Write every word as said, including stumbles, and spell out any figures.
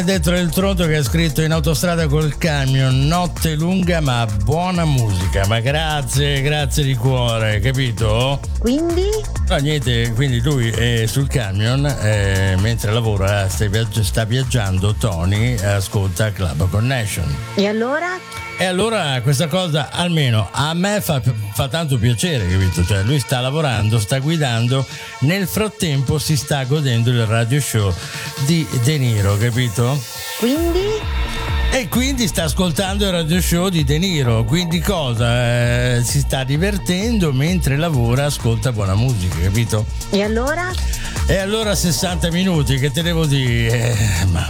Dentro il Tronto che ha scritto in autostrada col camion, notte lunga ma buona musica, ma grazie, grazie di cuore, capito? Quindi? No, niente, quindi lui è sul camion, eh, mentre lavora, sta, viaggi- sta viaggiando, Tony ascolta Club Connection. E allora? E allora questa cosa almeno a me fa, fa tanto piacere, capito? Cioè lui sta lavorando, sta guidando, nel frattempo si sta godendo il radio show di De Niro, capito? Quindi? E quindi sta ascoltando il radio show di De Niro, quindi cosa? Eh, si sta divertendo mentre lavora, ascolta buona musica, capito? E allora? E allora sessanta minuti, che te devo dire? Eh, ma